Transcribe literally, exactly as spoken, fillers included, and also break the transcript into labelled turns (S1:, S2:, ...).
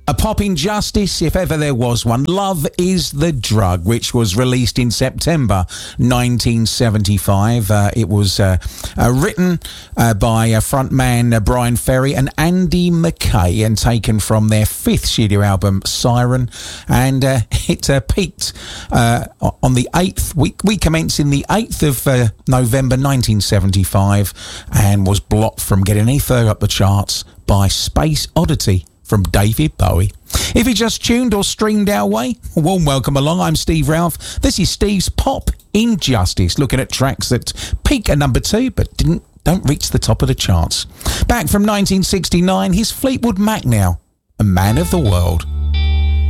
S1: A pop injustice, if ever there was one. Love is the Drug, which was released in September nineteen seventy-five. Uh, it was uh, uh, written uh, by uh, frontman uh, Brian Ferry and Andy McKay and taken from their fifth studio album, Siren. And uh, it uh, peaked uh, on the eighth. We, we commenced in the eighth of uh, November nineteen seventy-five and was blocked from getting any further up the charts by Space Oddity from David Bowie. If you just tuned or streamed our way, a warm welcome along. I'm Steve Ralph. This is Steve's Pop Injustice, looking at tracks that peak at number two but didn't don't reach the top of the charts. Back from nineteen sixty-nine, here's Fleetwood Mac now, A Man of the World.